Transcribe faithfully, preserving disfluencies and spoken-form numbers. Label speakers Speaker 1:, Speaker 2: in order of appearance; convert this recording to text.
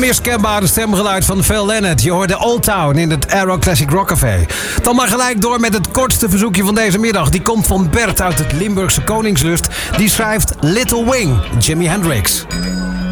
Speaker 1: onmiskenbare stemgeluid van Phil Lynott. Je hoorde Old Town in het Aero Classic Rock Café. Dan maar gelijk door met het kortste verzoekje van deze middag. Die komt van Bert uit het Limburgse Koningslust. Die schrijft Little Wing, Jimi Hendrix.